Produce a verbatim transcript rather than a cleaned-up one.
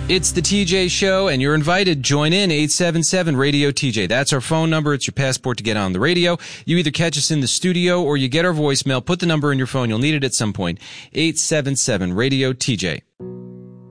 It's the T J Show, and you're invited. Join in, eight seven seven radio T J. That's our phone number. It's your passport to get on the radio. You either catch us in the studio or you get our voicemail. Put the number in your phone. You'll need it at some point. eight seven seven radio T J.